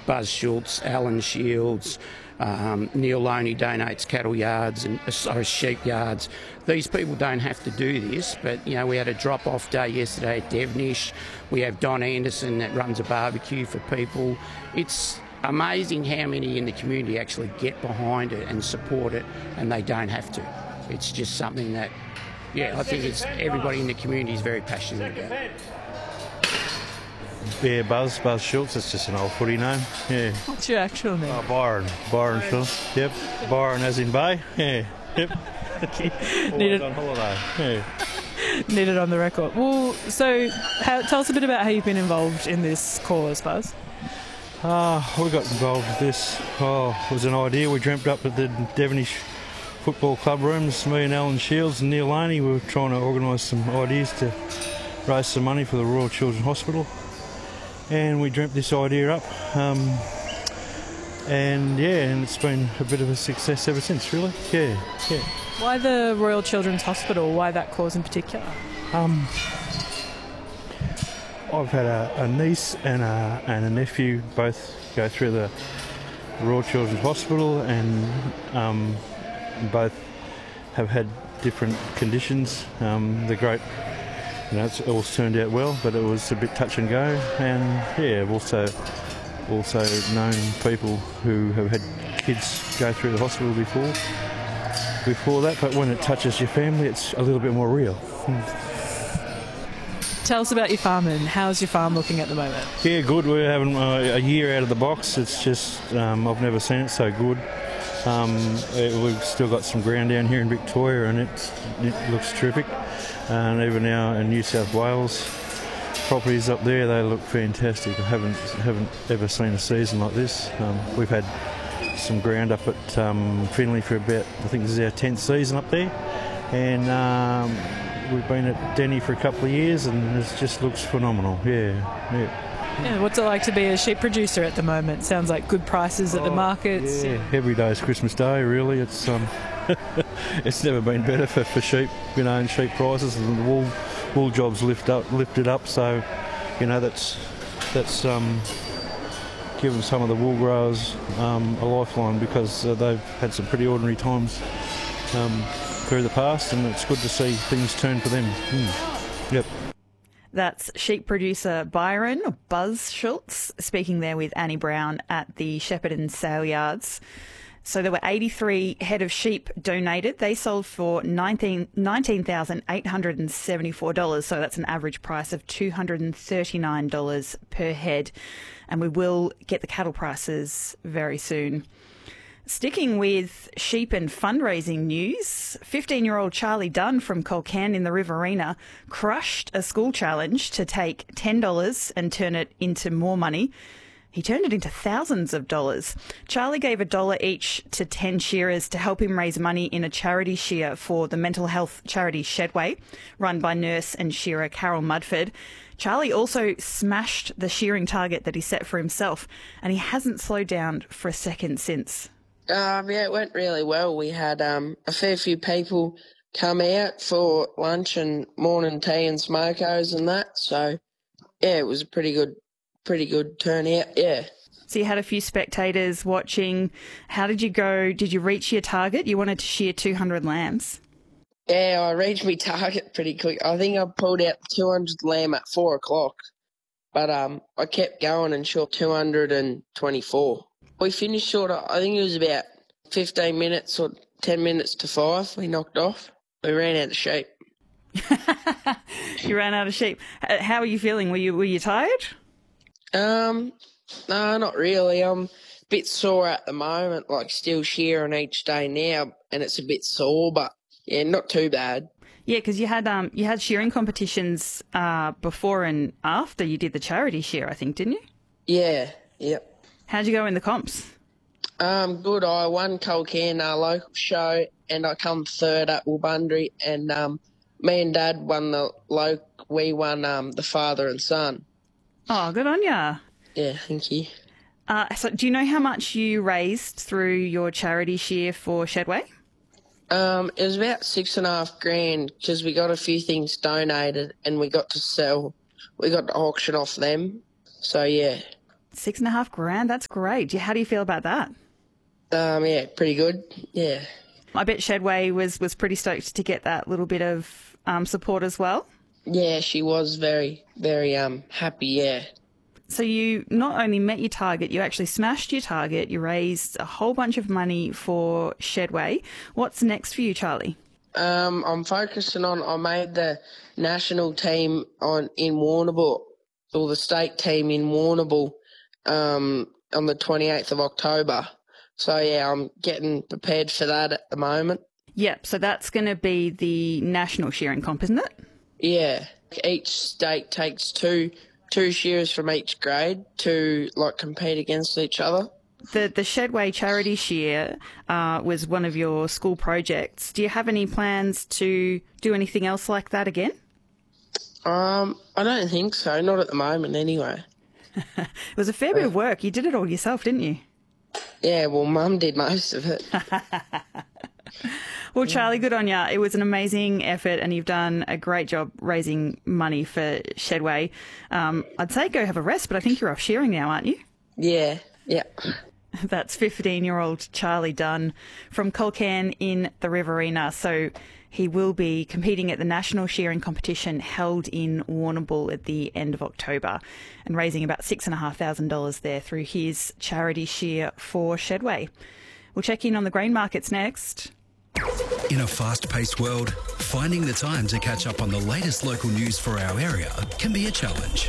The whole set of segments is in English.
Buzz Schultz, Alan Shields, Neil Loney donates cattle yards and sheep yards. These people don't have to do this, but we had a drop-off day yesterday at Devenish. We have Don Anderson that runs a barbecue for people. It's amazing how many in the community actually get behind it and support it, and they don't have to. It's just something that, I think everybody in the community is very passionate about. Yeah, Buzz Schultz, it's just an old footy name, yeah. What's your actual name? Byron Schultz, yep. Byron as in Bay, yeah, yep. Always on holiday, yeah. Need it on the record. Well, so tell us a bit about how you've been involved in this cause, Buzz. We got involved with this. It was an idea we dreamt up at the Devenish Football Club rooms. Me and Alan Shields and Neil Loney were trying to organise some ideas to raise some money for the Royal Children's Hospital. And we dreamt this idea up. And it's been a bit of a success ever since, really. Yeah. Why the Royal Children's Hospital? Why that cause in particular? I've had a niece and a nephew both go through the Royal Children's Hospital, and both have had different conditions. They're great. It's all turned out well, but it was a bit touch and go. And I've also known people who have had kids go through the hospital before that. But when it touches your family, it's a little bit more real. Tell us about your farm and how's your farm looking at the moment? Yeah, good. We're having a year out of the box. It's just I've never seen it so good. We've still got some ground down here in Victoria, and it looks terrific. And even now in New South Wales, properties up there, they look fantastic. I haven't ever seen a season like this. We've had some ground up at Finley for about, I think this is our 10th season up there, and we've been at Denny for a couple of years, and it just looks phenomenal. Yeah. What's it like to be a sheep producer at the moment? Sounds like good prices at the markets. Yeah, every day is Christmas Day, really. It's it's never been better for sheep, and sheep prices, and the wool jobs lifted up. So, that's given some of the wool growers a lifeline, because they've had some pretty ordinary times through the past, and it's good to see things turn for them. Yep. That's sheep producer Byron, or Buzz Schultz, speaking there with Annie Brown at the Shepparton Sale Yards. So there were 83 head of sheep donated. They sold for $19,874. So that's an average price of $239 per head. And we will get the cattle prices very soon. Sticking with sheep and fundraising news, 15-year-old Charlie Dunn from Colcan in the Riverina crushed a school challenge to take $10 and turn it into more money. He turned it into thousands of dollars. Charlie gave $1 each to 10 shearers to help him raise money in a charity shear for the mental health charity Shedway, run by nurse and shearer Carol Mudford. Charlie also smashed the shearing target that he set for himself, and he hasn't slowed down for a second since. It went really well. We had a fair few people come out for lunch and morning tea and smokos and that. So, it was a pretty good turnout, yeah. So you had a few spectators watching. How did you go? Did you reach your target? You wanted to shear 200 lambs. Yeah, I reached my target pretty quick. I think I pulled out the 200th lamb at 4 o'clock. But I kept going and shot 224. We finished short, I think it was about 15 minutes or 10 minutes to 5 we knocked off. We ran out of sheep. You ran out of sheep. How are you feeling? Were you tired? No, not really. I'm a bit sore at the moment, still shearing each day now, and it's a bit sore, but yeah, not too bad. Yeah, because you had shearing competitions before and after you did the charity shear, I think, didn't you? Yeah, yep. How'd you go in the comps? Good. I won Colcan, local show, and I come third at Wulbundry, and me and Dad won we won the father and son. Oh, good on ya. Yeah, thank you. So do you know how much you raised through your charity shear for Shedway? It was about $6,500 because we got a few things donated and we got to sell. We got to auction off them. So, yeah. 6.5 grand, that's great. How do you feel about that? Yeah, pretty good. Yeah. I bet Shedway was pretty stoked to get that little bit of support as well. Yeah, she was very, very happy, yeah. So you not only met your target, you actually smashed your target. You raised a whole bunch of money for Shedway. What's next for you, Charlie? I'm focusing on, I made the national team in Warrnambool, or the state team in Warrnambool, on the 28th of October. So, yeah, I'm getting prepared for that at the moment. Yep, so that's going to be the national shearing comp, isn't it? Yeah. Each state takes two shearers from each grade to, compete against each other. The Shedway charity shear was one of your school projects. Do you have any plans to do anything else like that again? I don't think so. Not at the moment, anyway. It was a fair bit of work. You did it all yourself, didn't you? Yeah, well, Mum did most of it. Well, Charlie, good on ya. It was an amazing effort and you've done a great job raising money for Shedway. I'd say go have a rest, but I think you're off shearing now, aren't you? Yeah. That's 15-year-old Charlie Dunn from Culcairn in the Riverina. So he will be competing at the national shearing competition held in Warrnambool at the end of October and raising about $6,500 there through his charity shear for Shedway. We'll check in on the grain markets next. In a fast-paced world, finding the time to catch up on the latest local news for our area can be a challenge.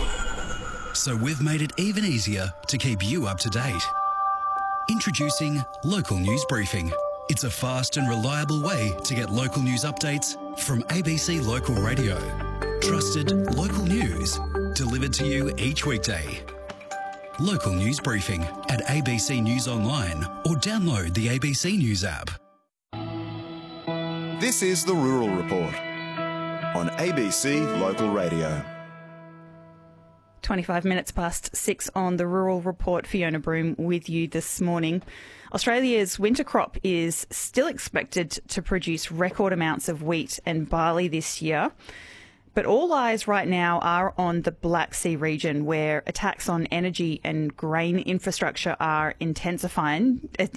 So we've made it even easier to keep you up to date. Introducing Local News Briefing. It's a fast and reliable way to get local news updates from ABC Local Radio. Trusted local news delivered to you each weekday. Local News Briefing at ABC News Online or download the ABC News app. This is the Rural Report on ABC Local Radio. 25 minutes past 6 on the Rural Report. Fiona Broom with you this morning. Australia's winter crop is still expected to produce record amounts of wheat and barley this year. But all eyes right now are on the Black Sea region, where attacks on energy and grain infrastructure are intensifying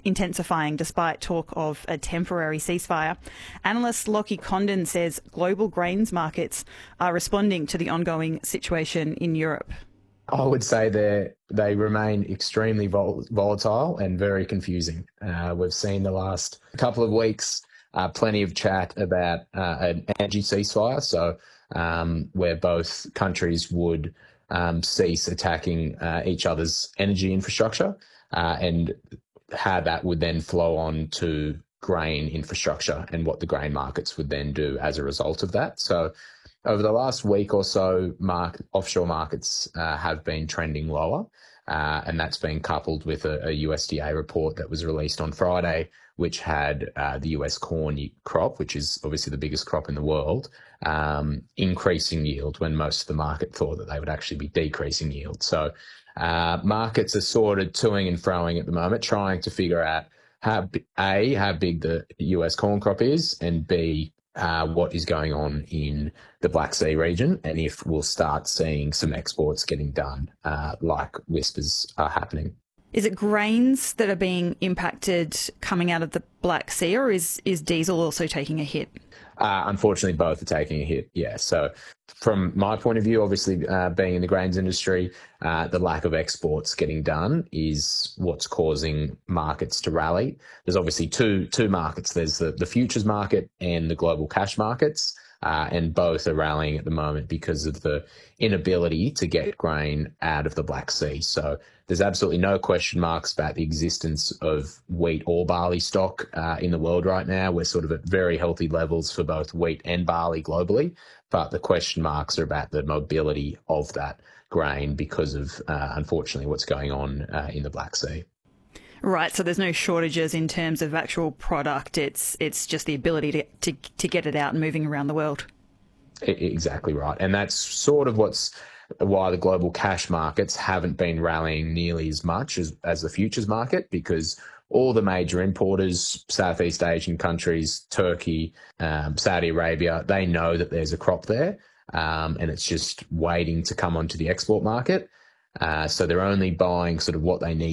despite talk of a temporary ceasefire. Analyst Lockie Condon says global grains markets are responding to the ongoing situation in Europe. I would say they remain extremely volatile and very confusing. We've seen the last couple of weeks plenty of chat about an energy ceasefire, so where both countries would cease attacking each other's energy infrastructure and how that would then flow on to grain infrastructure and what the grain markets would then do as a result of that. So over the last week or so, offshore markets have been trending lower, and that's been coupled with a USDA report that was released on Friday, which had the US corn crop, which is obviously the biggest crop in the world, increasing yield when most of the market thought that they would actually be decreasing yield. So markets are sort of toing and froing at the moment, trying to figure out how big the US corn crop is, and B, what is going on in the Black Sea region, and if we'll start seeing some exports getting done like whispers are happening. Is it grains that are being impacted coming out of the Black Sea, or is diesel also taking a hit? Unfortunately, both are taking a hit, yeah. So from my point of view, obviously being in the grains industry, the lack of exports getting done is what's causing markets to rally. There's obviously two markets. There's the futures market and the global cash markets, and both are rallying at the moment because of the inability to get grain out of the Black Sea. So there's absolutely no question marks about the existence of wheat or barley stock in the world right now. We're sort of at very healthy levels for both wheat and barley globally, but the question marks are about the mobility of that grain because of, unfortunately, what's going on in the Black Sea. Right, so there's no shortages in terms of actual product. It's just the ability to get it out and moving around the world. Exactly right. And that's sort of why the global cash markets haven't been rallying nearly as much as the futures market, because all the major importers, Southeast Asian countries, Turkey, Saudi Arabia, they know that there's a crop there, and it's just waiting to come onto the export market. So they're only buying sort of what they need